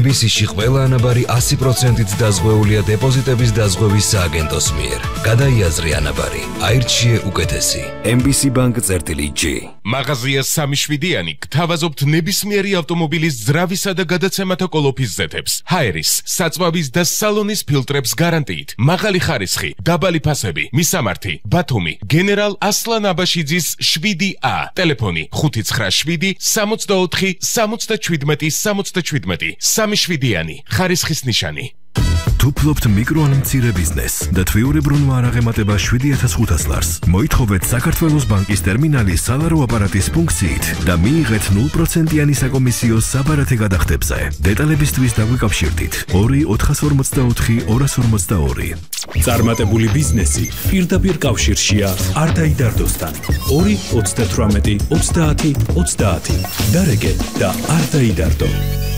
MBC-ში ყველა ანაბარი 100%-ით დაზღვეულია დეპოზიტების დაზღვევის სააგენტოს მიერ. გადაიაზრე ანაბარი, აირჩიე უკეთესი. MBC Bank-G. მაღაზია 3-7-იანი გთავაზობთ ნებისმიერი ავტომობილის ძრავისა და გადაცემათა კოლოფის ზეთებს, ჰაერის, საწვავის და სალონის ფილტრებს გარანტიით, მაღალი ხარისხი, დაბალი ფასები, მისამართი, ბათუმი, გენერალ ასლან აბაშიძის 7A, ტელეფონი 597 64 77 77, 3-7-იანი, ხარისხის ნიშანი. თუ ფლობთ მიკრო ან მცირე ბიზნესს და თვიურებრუნვა არ აღემატება 7,500 ლარს, მოითხოვეთ საქართველოს ბანკის ტერმინალი სალარო აპარატის ფუნქციით და მიიღეთ 0%-იანი საკომისიო საბარათე გადახდებზე. დეტალებისთვის დაგვიკავშირდით 2 454 252. წარმატებული ბიზნესი პირდაპირ კავშირშია არდაიდარდოსთან. 2 38 30 30. დარეგე და არდაიდარდო.